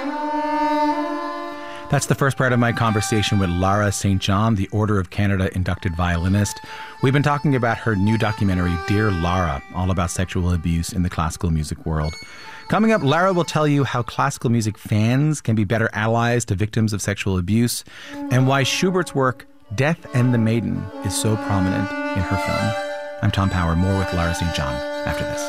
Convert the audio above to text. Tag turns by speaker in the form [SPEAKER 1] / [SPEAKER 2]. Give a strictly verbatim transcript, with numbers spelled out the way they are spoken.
[SPEAKER 1] That's the first part of my conversation with Lara Saint John, the Order of Canada inducted violinist. We've been talking about her new documentary, Dear Lara, all about sexual abuse in the classical music world. Coming up, Lara will tell you how classical music fans can be better allies to victims of sexual abuse, and why Schubert's work, Death and the Maiden, is so prominent in her film. I'm Tom Power. More with Lara Saint John after this.